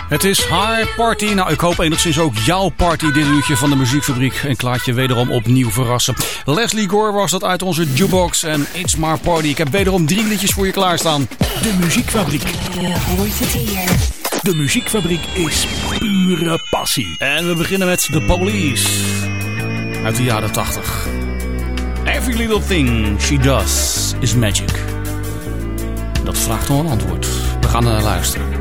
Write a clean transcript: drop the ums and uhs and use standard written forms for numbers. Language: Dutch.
Het is haar party. Nou, ik hoop enigszins ook jouw party dit uurtje van de Muziekfabriek. En laat je wederom opnieuw verrassen. Leslie Gore was dat uit onze jukebox. En It's My Party. Ik heb wederom 3 liedjes voor je klaarstaan. De Muziekfabriek. Je hoort het hier. De Muziekfabriek is pure passie. En we beginnen met The Police. Uit de jaren 80. Every little thing she does is magic. Dat vraagt om een antwoord. We gaan er naar luisteren.